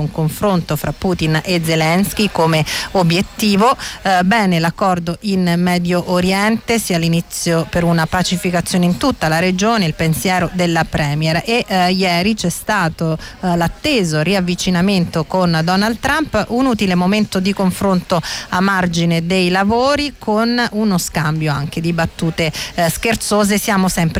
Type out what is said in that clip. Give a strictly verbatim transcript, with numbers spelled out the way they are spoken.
un confronto fra Putin e Zelensky come obiettivo. Eh, bene l'accordo in Medio Oriente, sia l'inizio per una pacificazione in tutta la regione, il pensiero della Premier. E eh, ieri c'è stato eh, l'atteso riavvicinamento con Donald Trump, un utile momento di confronto a margine dei lavori con uno scambio anche di battute eh, scherzose. Siamo sempre